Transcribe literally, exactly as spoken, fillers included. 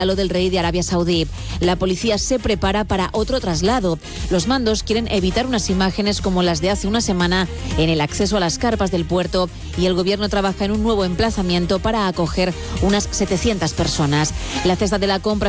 lo del rey de Arabia Saudí. La policía se prepara para otro traslado. Los mandos quieren evitar unas imágenes como las de hace una semana en el acceso a las carpas del puerto, y el gobierno trabaja en un nuevo emplazamiento para acoger unas setecientas personas. La cesta de la compra